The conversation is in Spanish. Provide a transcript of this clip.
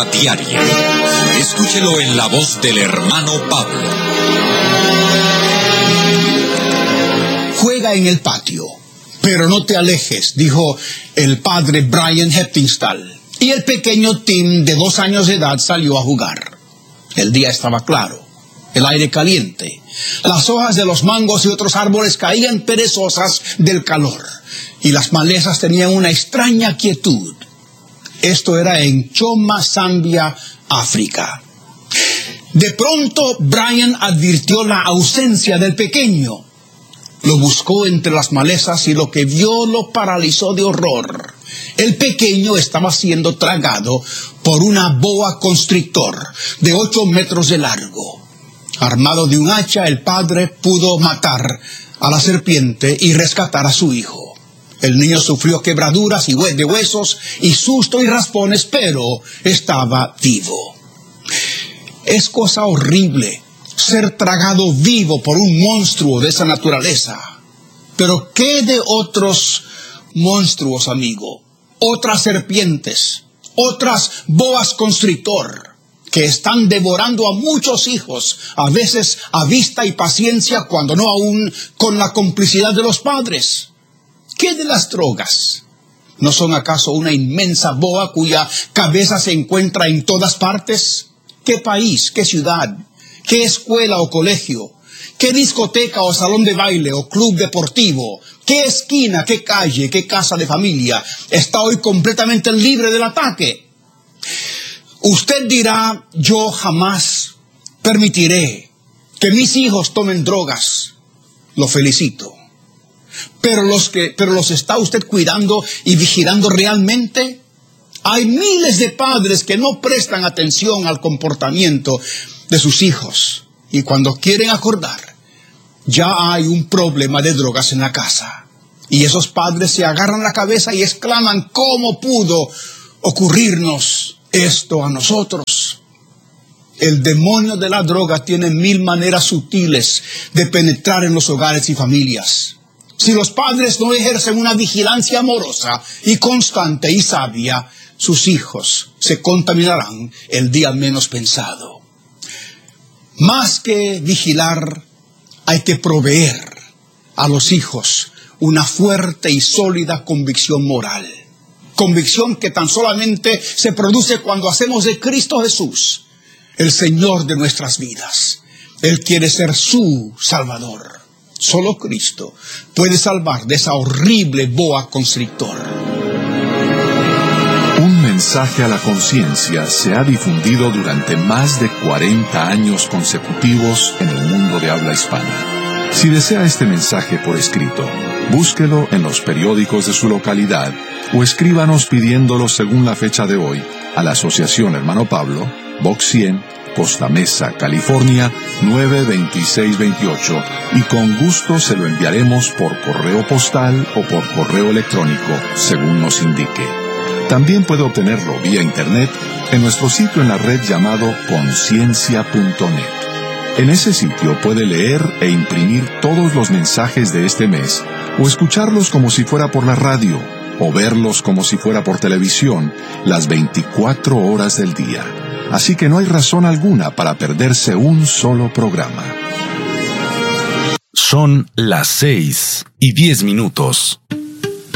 Diaria. Escúchelo en la voz del hermano Pablo. Juega en el patio, pero no te alejes, dijo el padre Brian Heptinstall. Y el pequeño Tim, de 2 años de edad, salió a jugar. El día estaba claro, el aire caliente. Las hojas de los mangos y otros árboles caían perezosas del calor, y las malezas tenían una extraña quietud. Esto era en Choma, Zambia, África. De pronto, Brian advirtió la ausencia del pequeño. Lo buscó entre las malezas y lo que vio lo paralizó de horror. El pequeño estaba siendo tragado por una boa constrictor de 8 metros de largo. Armado de un hacha, el padre pudo matar a la serpiente y rescatar a su hijo. El niño sufrió quebraduras de huesos y susto y raspones, pero estaba vivo. Es cosa horrible ser tragado vivo por un monstruo de esa naturaleza. Pero ¿qué de otros monstruos, amigo? Otras serpientes, otras boas constrictor, que están devorando a muchos hijos, a veces a vista y paciencia, cuando no aún con la complicidad de los padres. ¿Qué de las drogas? ¿No son acaso una inmensa boa cuya cabeza se encuentra en todas partes? ¿Qué país, qué ciudad, qué escuela o colegio, qué discoteca o salón de baile o club deportivo, qué esquina, qué calle, qué casa de familia está hoy completamente libre del ataque? Usted dirá, yo jamás permitiré que mis hijos tomen drogas. Lo felicito. Pero los está usted cuidando y vigilando realmente. Hay miles de padres que no prestan atención al comportamiento de sus hijos. Y cuando quieren acordar, ya hay un problema de drogas en la casa. Y esos padres se agarran la cabeza y exclaman, ¿cómo pudo ocurrirnos esto a nosotros? El demonio de la droga tiene 1000 maneras sutiles de penetrar en los hogares y familias. Si los padres no ejercen una vigilancia amorosa y constante y sabia, sus hijos se contaminarán el día menos pensado. Más que vigilar, hay que proveer a los hijos una fuerte y sólida convicción moral. Convicción que tan solamente se produce cuando hacemos de Cristo Jesús el Señor de nuestras vidas. Él quiere ser su Salvador. Solo Cristo puede salvar de esa horrible boa constrictor. Un mensaje a la conciencia se ha difundido durante más de 40 años consecutivos en el mundo de habla hispana. Si desea este mensaje por escrito, búsquelo en los periódicos de su localidad o escríbanos pidiéndolo según la fecha de hoy a la Asociación Hermano Pablo, Box 100, Costa Mesa, California, 92628, y con gusto se lo enviaremos por correo postal o por correo electrónico, según nos indique. También puede obtenerlo vía internet en nuestro sitio en la red llamado conciencia.net. En ese sitio puede leer e imprimir todos los mensajes de este mes, o escucharlos como si fuera por la radio, o verlos como si fuera por televisión, las 24 horas del día. Así que no hay razón alguna para perderse un solo programa. Son las 6:10.